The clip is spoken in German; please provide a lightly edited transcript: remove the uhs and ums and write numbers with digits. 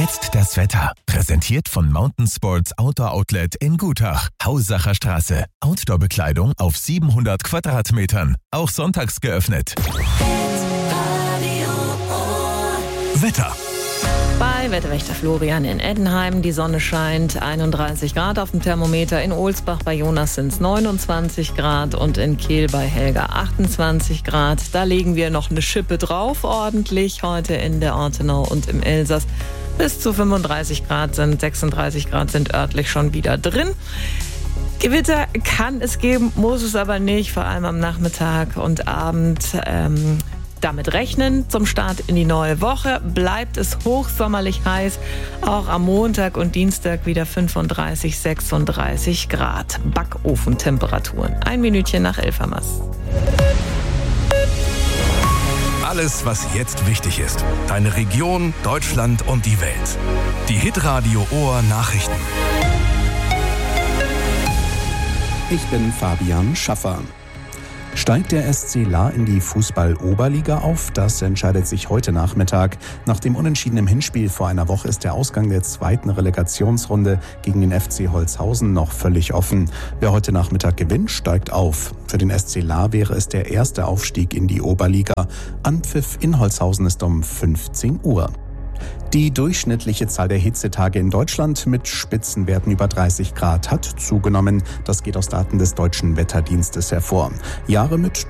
Jetzt das Wetter. Präsentiert von Mountain Sports Outdoor Outlet in Gutach. Hausacher Straße. Outdoor-Bekleidung auf 700 Quadratmetern. Auch sonntags geöffnet. Wetter. Bei Wetterwächter Florian in Eddenheim, die Sonne scheint, 31 Grad auf dem Thermometer. In Ohlsbach bei Jonas sind es 29 Grad und in Kehl bei Helga 28 Grad. Da legen wir noch eine Schippe drauf, ordentlich, heute in der Ortenau und im Elsass. Bis zu 35 Grad sind, 36 Grad sind örtlich schon wieder drin. Gewitter kann es geben, muss es aber nicht, vor allem am Nachmittag und Abend. Damit rechnen. Zum Start in die neue Woche bleibt es hochsommerlich heiß. Auch am Montag und Dienstag wieder 35, 36 Grad. Backofentemperaturen. 1 Minütchen nach 11 haben wir's. Alles, was jetzt wichtig ist. Deine Region, Deutschland und die Welt. Die Hitradio Ohr Nachrichten. Ich bin Fabian Schaffer. Steigt der SC Lahr in die Fußball-Oberliga auf? Das entscheidet sich heute Nachmittag. Nach dem Unentschieden im Hinspiel vor einer Woche ist der Ausgang der zweiten Relegationsrunde gegen den FC Holzhausen noch völlig offen. Wer heute Nachmittag gewinnt, steigt auf. Für den SC Lahr wäre es der erste Aufstieg in die Oberliga. Anpfiff in Holzhausen ist um 15 Uhr. Die durchschnittliche Zahl der Hitzetage in Deutschland mit Spitzenwerten über 30 Grad hat zugenommen. Das geht aus Daten des Deutschen Wetterdienstes hervor. Jahre mit